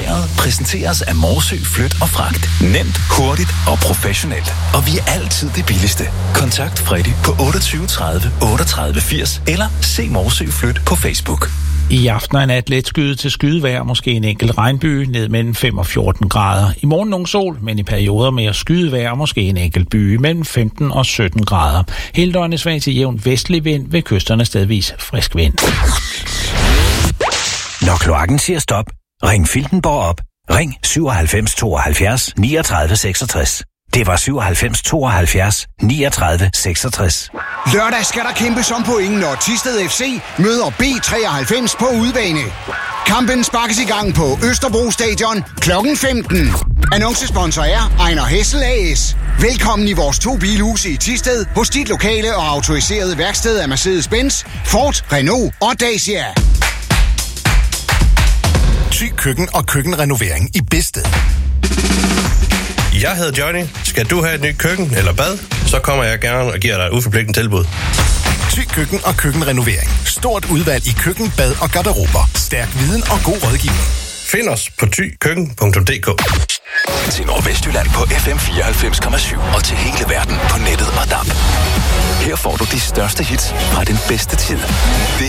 vejret præsenteres af Morsø Flyt og Fragt. Nemt, hurtigt og professionelt. Og vi er altid det billigste. Kontakt Freddy på 28 30 38 80 eller se Morsø Flyt på Facebook. I aften er en let skyde til skydevejr, måske en enkelt regnby, ned mellem 5 og 14 grader. I morgen nogen sol, men i perioder mere skydevejr, måske en enkelt by mellem 15 og 17 grader. Hele døgnet svag til jævn vestlig vind, ved kysterne stedvis frisk vind. Når kloakken siger stop, ring Filtenborg op. Ring 97 72 39 66. Det var 97 72 39 66. Lørdag skal der kæmpes om point, når Thisted FC møder B93 på udebane. Kampen sparkes i gang på Østerbro Stadion kl. 15. Annoncesponsor er Ejner Hessel AS. Velkommen i vores 2 bilhuse i Thisted hos dit lokale og autoriserede værksted af Mercedes-Benz, Ford, Renault og Dacia. Thy Køkken og køkkenrenovering i Bedsted. Jeg hedder Johnny. Skal du have et nyt køkken eller bad, så kommer jeg gerne og giver dig et uforpligtende tilbud. Thy Køkken og køkkenrenovering. Stort udvalg i køkken, bad og garderober. Stærk viden og god rådgivning. Find os på thykøkken.dk. Til Nordvestjylland på FM 94,7 og til hele verden på nettet og DAB. Her får du de største hits fra den bedste tid.